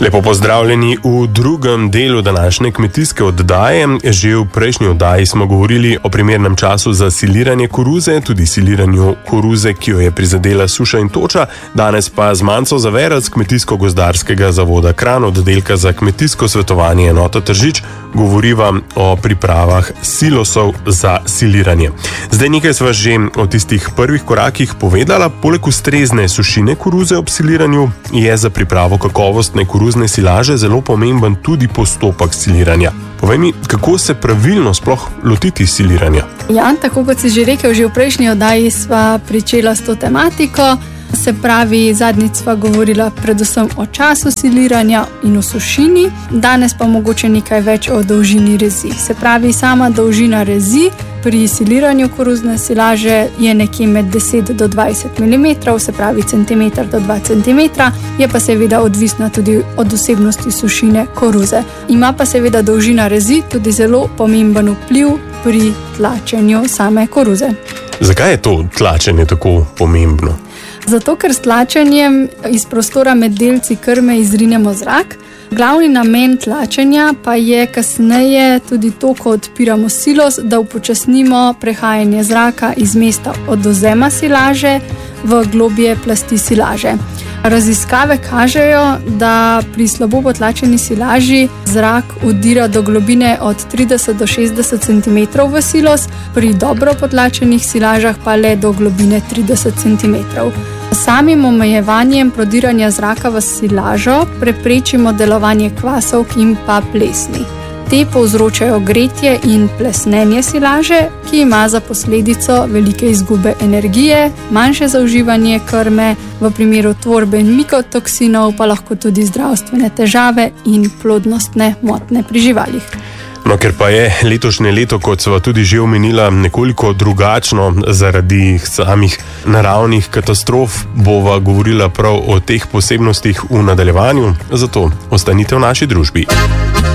Lepo pozdravljeni v drugem delu današnje kmetijske oddaje. Že v prejšnji oddaji smo govorili o primernem času za siliranje koruze, tudi siliranju koruze, ki jo je prizadela suša in toča. Danes pa z Manco Zaverac, Kmetijsko-gozdarskega zavoda Kranj, oddelka za kmetijsko svetovanje enota Tržič, govoriva o pripravah silosov za siliranje. Zdaj nekaj sva že o tistih prvih korakih povedala. Poleg ustrezne sušine koruze ob siliranju je za pripravo kakovostne koruzne silaže zelo pomemben tudi postopek siliranja. Povej mi, kako se pravilno sploh lotiti siliranja? Ja, tako kot si že rekel, že v prejšnji oddaji sva pričela s to tematiko. Se pravi, zadnjič sva govorila predvsem o času siliranja in o sušini, danes pa mogoče nekaj več o dolžini rezi. Se pravi, sama dolžina rezi pri siliranju koruzne silaže je nekje med 10 do 20 mm, se pravi centimeter do 2 cm, je pa seveda odvisna tudi od osebnosti sušine koruze. Ima pa seveda dolžina rezi tudi zelo pomemben vpliv pri tlačenju same koruze. Zakaj je to tlačenje tako pomembno? Zato, ker s tlačenjem iz prostora med delci krme izrinemo zrak. Glavni namen tlačenja pa je kasneje tudi to, ko odpiramo silos, da upočasnimo prehajanje zraka iz mesta odvzema silaže v globje plasti silaže. Raziskave kažejo, da pri slabo potlačeni silaži zrak vdira do globine od 30 do 60 cm v silos, pri dobro potlačenih silažah pa le do globine 30 cm. Samim omejevanjem prodiranja zraka v silažo preprečimo delovanje kvasovk in pa plesni. Te povzročajo gretje in plesnenje silaže, ki ima za posledico velike izgube energije, manjše zauživanje krme, v primeru tvorbe mikotoksinov pa lahko tudi zdravstvene težave in plodnostne motnje pri živalih. No, ker pa je letošnje leto, kot sva tudi že omenila, nekoliko drugačno zaradi samih naravnih katastrof, bova govorila prav o teh posebnostih v nadaljevanju, zato ostanite v naši družbi.